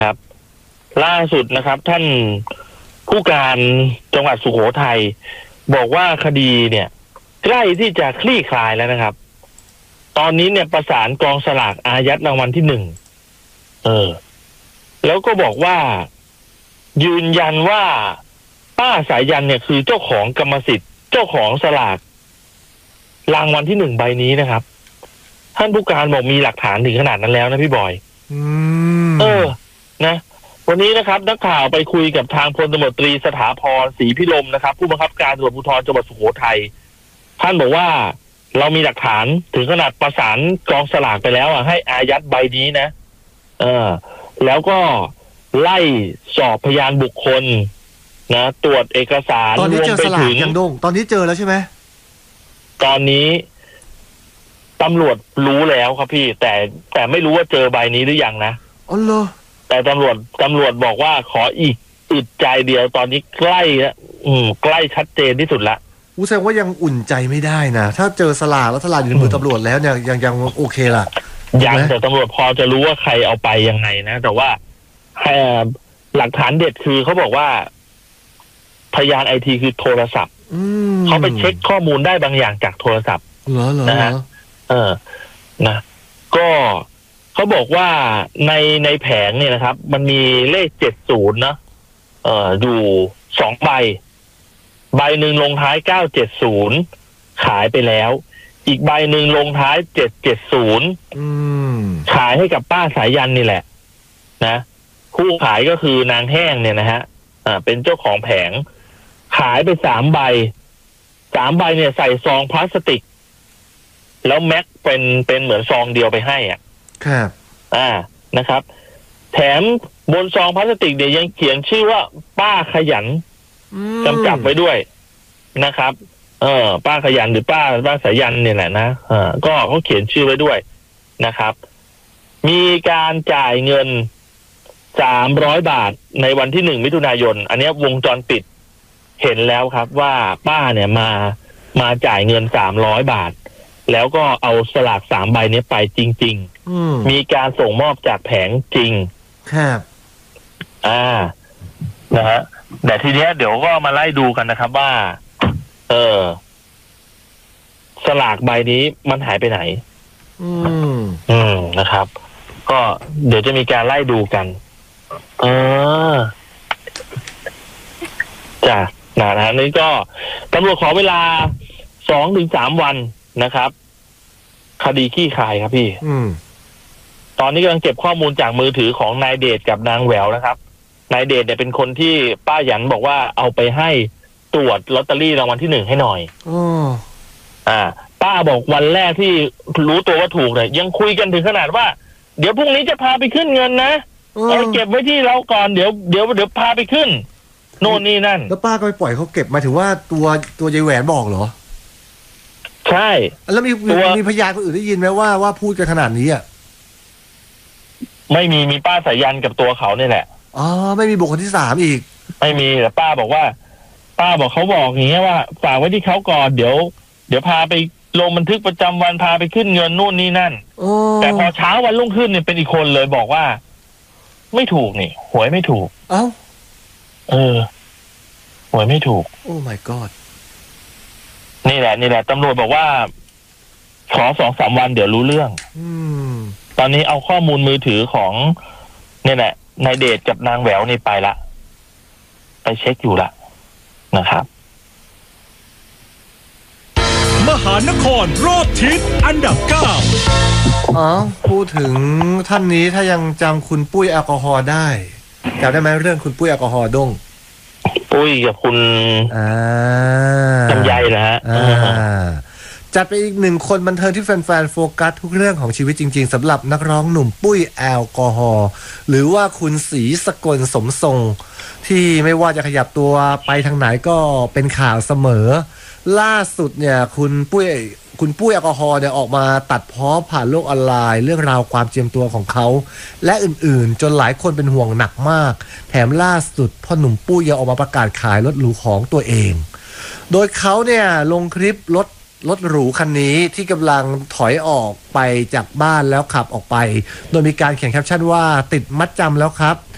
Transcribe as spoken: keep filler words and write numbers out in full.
ครับล่าสุดนะครับท่านผู้การจังหวัดสุโขทัยบอกว่าคดีเนี่ยใกล้ที่จะคลี่คลายแล้วนะครับตอนนี้เนี่ยประสานกองสลากอายัดรางวัลที่หนึ่งเออแล้วก็บอกว่ายืนยันว่าป้าสายยันเนี่ยคือเจ้าของกรรมสิทธิ์เจ้าของสลากรางวัลที่หนึ่งใบนี้นะครับท่านผู้การบอกมีหลักฐานถึงขนาดนั้นแล้วนะพี่บอยอืมเออนะวันนี้นะครับนักข่าวไปคุยกับทางพลตำรวจตรีสถาพรศรีพิรมนะครับผู้บังคับการตำรวจภูธรจังหวัดสุโขทัยท่านบอกว่าเรามีหลักฐานถึงขนาดประสานกองสลากไปแล้วอ่ะให้อายัดใบนี้นะเออแล้วก็ไล่สอบพยานบุคคลนะตรวจเอกสารตอนนี้เจอสลากยังโด่งตอนนี้เจอแล้วใช่ไหมตอนนี้ตำรวจรู้แล้วครับพี่แต่แต่ไม่รู้ว่าเจอใบนี้หรือยังนะอ๋อเหรอแต่ตำรวจตำรวจบอกว่าขออีกอึดใจเดียวตอนนี้ใกล้แล้วอืมใกล้ชัดเจนที่สุดละอู้แสดงว่ายังอุ่นใจไม่ได้นะถ้าเจอสลากแล้วสลากอยู่ในมือตำรวจแล้วเนี่ยยังยังโอเคล่ะยังแต่ตำรวจพอจะรู้ว่าใครเอาไปยังไงนะแต่ว่าหลักฐานเด็ดคือเขาบอกว่าพยานไอทีคือโทรศัพท์เขาไปเช็คข้อมูลได้บางอย่างจากโทรศัพท์เหรอเหรอนะฮะเออนะก็เขาบอกว่าในในแผงเนี่ยนะครับมันมีเลขเจ็ดศูนย์นะเอ่ออยู่สองใบใบหนึ่งลงท้ายเก้าเจ็ดศูนย์ขายไปแล้วอีกใบหนึ่งลงท้ายเจ็ดเจ็ดศูนย์ขายให้กับป้าสายยันนี่แหละนะผู้ขายก็คือนางแห้งเนี่ยนะฮะอ่าเป็นเจ้าของแผงขายไปสามใบสามใบเนี่ยใส่ซองพลาสติกแล้วแม็กเป็นเป็นเหมือนซองเดียวไปให้อ่ะครับอ่านะครับ แถมบนซองพลาสติกเดี๋ยวยังเขียนชื่อว่าป้าขยันกำกับไว้ด้วยนะครับเออป้าขยันหรือป้าป้าสายันเนี่ยแหละนะเออก็เขาเขียนชื่อไว้ด้วยนะครับมีการจ่ายเงินสามร้อยบาทในวันที่หนึ่งมิถุนายนอันนี้วงจรปิดเห็นแล้วครับว่าป้าเนี่ยมามาจ่ายเงินสามร้อยบาทแล้วก็เอาสลากสามใบนี้ไปจริงๆมีการส่งมอบจากแผงจริงครับอ่านะฮะแต่ทีเนี้ยเดี๋ยวก็มาไล่ดูกันนะครับว่าเออสลากใบนี้มันหายไปไหนอืมอืมนะครับก็เดี๋ยวจะมีการไล่ดูกันเออจ้ะนะฮะนี่ก็ตำรวจขอเวลาสองถึงสามวันนะครับคดีขี้คายครับพี่อืมตอนนี้กำลังเก็บข้อมูลจากมือถือของนายเดชกับนางแหววนะครับนายเดชเนี่ยเป็นคนที่ป้าหยันบอกว่าเอาไปให้ตรวจลอตเตอรี่รางวัลที่หนึ่งให้หน่อยอ๋ออ่าป้าบอกวันแรกที่รู้ตัวว่าถูกเนี่ยยังคุยกันถึงขนาดว่าเดี๋ยวพรุ่งนี้จะพาไปขึ้นเงินนะเอาเก็บไว้ที่เราก่อนเดี๋ยวเดี๋ยวเดี๋ยวพาไปขึ้นโน่นนี่นั่นแล้วป้าก็ไปปล่อยเขาเก็บมาถือว่าตัวตัวยายแหวนบอกเหรอใช่แล้วมีมีพยานคนอื่นได้ยินไหมว่าว่าพูดกันขนาดนี้อ่ะไม่มีมีป้าสายันกับตัวเขาเนี่ยแหละอ๋อไม่มีบุคคลที่สามอีกไม่มีแต่ป้าบอกว่าป้าบอกเขาบอกอย่างเงี้ยว่าฝากไว้ที่เขาก่อนเดี๋ยวเดี๋ยวพาไปลงบันทึกประจำวันพาไปขึ้นเงินนู่นนี่นั่นแต่พอเช้าวันรุ่งขึ้นเนี่ยเป็นอีกคนเลยบอกว่าไม่ถูกนี่หวยไม่ถูกเอ้าเออหวยไม่ถูกโอ้ my god นี่แหละนี่แหละตำรวจบอกว่าขอสองสามวันเดี๋ยวรู้เรื่องอืมตอนนี้เอาข้อมูลมือถือของนี่แหละนายเดชกับนางแหววนี่ไปละไปเช็คอยู่ละนะครับมหานครรอบทิศอันดับเก้าอ๋อพูดถึงท่านนี้ถ้ายังจำคุณปุ้ยแอลกอฮอล์ได้จำได้ไหมเรื่องคุณปุ้ยแอลกอฮอล์ด้งปุ้ยกับคุณอ่าลำไยนะฮะจัดไปอีกหนึ่งคนบันเทิงที่แฟนๆโฟกัสทุกเรื่องของชีวิตจริงๆสำหรับนักร้องหนุ่มปุ้ยแอลกอฮอล์หรือว่าคุณศรีสกลสมทรงที่ไม่ว่าจะขยับตัวไปทางไหนก็เป็นข่าวเสมอล่าสุดเนี่ยคุณปุ้ยคุณปุ้ยแอลกอฮอล์เนี่ยออกมาตัดพ้อผ่านโลกออนไลน์เรื่องราวความเจียมตัวของเขาและอื่นๆจนหลายคนเป็นห่วงหนักมากแถมล่าสุดพ่อหนุ่มปุ้ยยังออกมาประกาศขายรถหรูของตัวเองโดยเขาเนี่ยลงคลิปรถรถหรูคันนี้ที่กำลังถอยออกไปจากบ้านแล้วขับออกไปโดยมีการเขียนแคปชั่นว่าติดมัดจำแล้วครับ